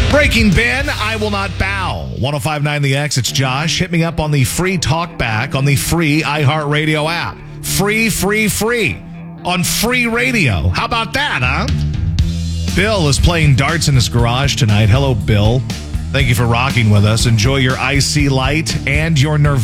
Breaking Ben, I Will Not Bow. 105.9 The X, it's Josh. Hit me up on the free talkback on the free iHeartRadio app. Free on free radio. How about that, huh? Bill is playing darts in his garage tonight. Hello, Bill. Thank you for rocking with us. Enjoy your IC Light and your Nirvana.